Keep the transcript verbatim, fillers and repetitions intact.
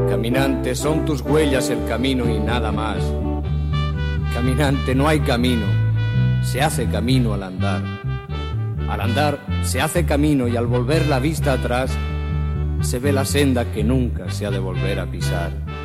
Caminante, son tus huellas el camino y nada más. Caminante, no hay camino, se hace camino al andar. Al andar se hace camino y al volver la vista atrás se ve la senda que nunca se ha de volver a pisar.